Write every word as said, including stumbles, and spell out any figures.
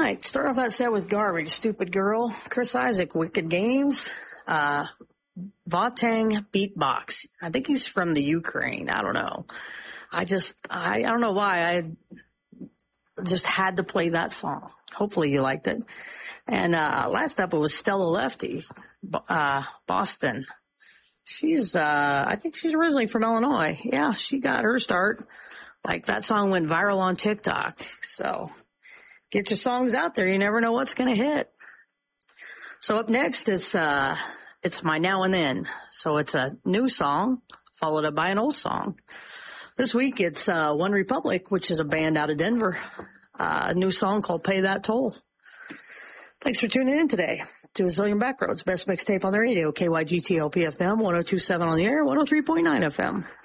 right. Start off that set with Garbage, Stupid Girl. Chris Isaak, Wicked Games. Uh, Vatang Beatbox. I think he's from the Ukraine. I don't know. I just, I, I don't know why. I just had to play that song. Hopefully you liked it. And uh, last up, it was Stella Lefty, uh, Boston. She's, uh, I think she's originally from Illinois. Yeah, she got her start. Like, that song went viral on TikTok. So get your songs out there. You never know what's going to hit. So up next is, uh, it's My Now and Then. So it's a new song followed up by an old song. This week it's uh, One Republic, which is a band out of Denver. Uh, a new song called Pay That Toll. Thanks for tuning in today to A Zillion Backroads, best mixtape on the radio, K Y G T L P F M, one oh two point seven on the air, one oh three point nine F M.